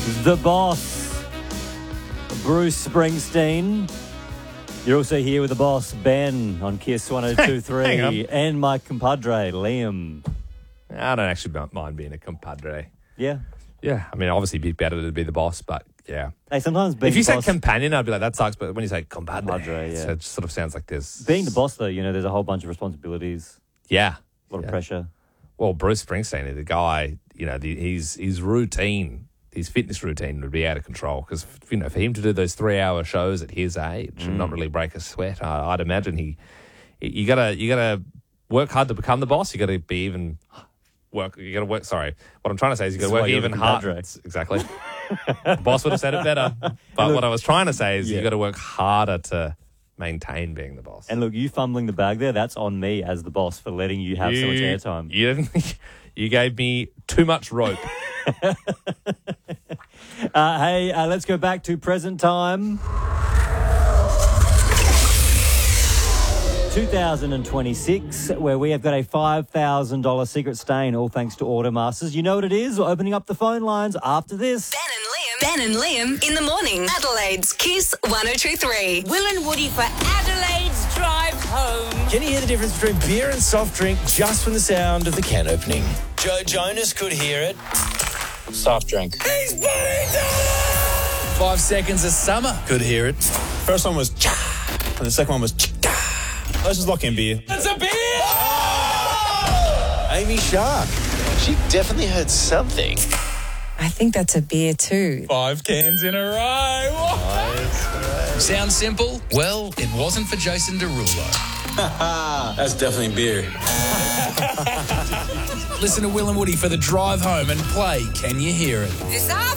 The boss, Bruce Springsteen. You're also here with the boss, Ben, on Kiss 102.3, and my compadre, Liam. I don't actually mind being a compadre. Yeah. Yeah, I mean, obviously it'd be better to be the boss, but yeah. Hey, sometimes being If you the said boss, companion, I'd be like, that sucks, but when you say compadre, yeah. so it sort of sounds like this. being the boss, though, you know, there's a whole bunch of responsibilities, Yeah. a lot of pressure. Well, Bruce Springsteen, the guy, you know, his routine, his fitness routine would be out of control because, you know, for him to do those 3-hour shows at his age and not really break a sweat, I'd imagine you gotta work hard to become the boss. You gotta be even work. You gotta work. Sorry, what I'm trying to say is you gotta work even harder. Exactly. The boss would have said it better. But what I was trying to say is you got to work harder to maintain being the boss. And look, you fumbling the bag there, that's on me as the boss for letting you have so much airtime. You gave me too much rope. Hey, let's go back to present time. 2026, where we have got a $5,000 secret stain, all thanks to Automasters. You know what it is? We're opening up the phone lines after this. Ben and Liam in the morning. Adelaide's Kiss 102.3. Will and Woody for Adelaide's drive home. Can you hear the difference between beer and soft drink just from the sound of the can opening? Joe Jonas could hear it. Soft drink. He's putting it 5 seconds of summer could hear it. First one was cha, and the second one was cha. Let's just lock in beer. It's a beer! Oh! Amy Shark. She definitely heard something. I think that's a beer too. 5 cans in a row. Sounds simple? Well, it wasn't for Jason Derulo. That's definitely beer. Listen to Will and Woody for the drive home and play Can You Hear It? This